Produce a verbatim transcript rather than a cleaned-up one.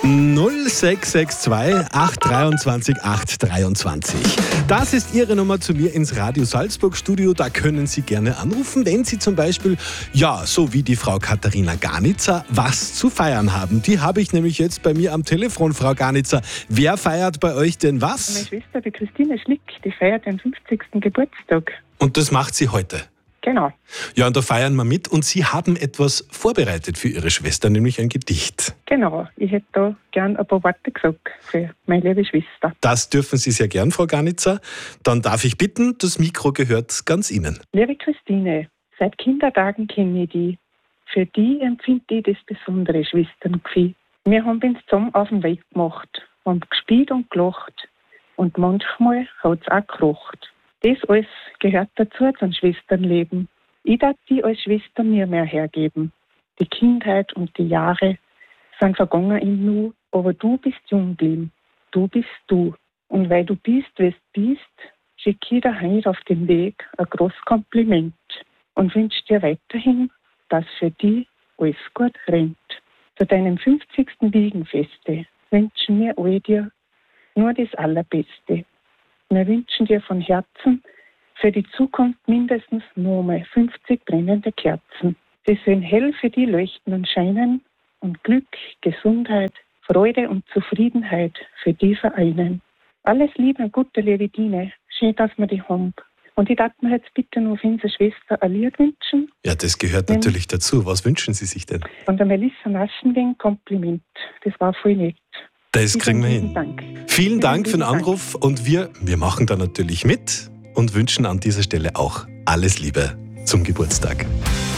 null sechs sechs zwei acht drei zwei acht drei zwei. Das ist Ihre Nummer zu mir ins Radio Salzburg Studio. Da können Sie gerne anrufen, wenn Sie zum Beispiel, ja, so wie die Frau Katharina Garnitzer, was zu feiern haben. Die habe ich nämlich jetzt bei mir am Telefon, Frau Garnitzer. Wer feiert bei euch denn was? Meine Schwester, die Christine Schlick, die feiert den fünfzigsten Geburtstag. Und das macht sie heute? Genau. Ja, und da feiern wir mit. Und Sie haben etwas vorbereitet für Ihre Schwester, nämlich ein Gedicht. Genau. Ich hätte da gern ein paar Worte gesagt für meine liebe Schwester. Das dürfen Sie sehr gern, Frau Garnitzer. Dann darf ich bitten, das Mikro gehört ganz Ihnen. Liebe Christine, seit Kindertagen kenne ich die. Für die empfinde ich das besondere Schwesterngefühl. Wir haben uns zusammen auf den Weg gemacht, haben gespielt und gelacht. Und manchmal hat es auch gekracht. Das alles gehört dazu zum Schwesternleben. Ich darf die als Schwester mir mehr hergeben. Die Kindheit und die Jahre sind vergangen im Nu, aber du bist jung geblieben. Du bist du. Und weil du bist, wie du bist, schicke ich dir heute auf den Weg ein großes Kompliment und wünsche dir weiterhin, dass für dich alles gut rennt. Zu deinem fünfzigsten Wiegenfeste wünschen wir alle dir nur das Allerbeste. Wir wünschen dir von Herzen für die Zukunft mindestens nochmal fünfzig brennende Kerzen. Sie sollen hell für die leuchten und scheinen und Glück, Gesundheit, Freude und Zufriedenheit für die vereinen. Alles Liebe und Gute, liebe Dine. Schön, dass wir die haben. Und ich darf mir jetzt bitte noch für unsere Schwester ein Lied wünschen. Ja, das gehört natürlich dazu. Was wünschen Sie sich denn? Von der Melissa Naschenwing Kompliment. Das war voll nett. Das kriegen wir hin. Dank. Vielen Dank für den Anruf und wir, wir machen da natürlich mit und wünschen an dieser Stelle auch alles Liebe zum Geburtstag.